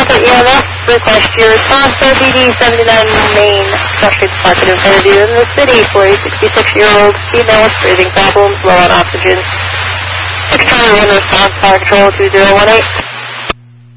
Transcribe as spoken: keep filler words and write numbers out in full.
Delta E M S, request your response for B D seventy-nine Main, suspect market in front of you in the city for a sixty-six-year-old female with breathing problems, low on oxygen. six Charlie one response, fire control two zero one eight.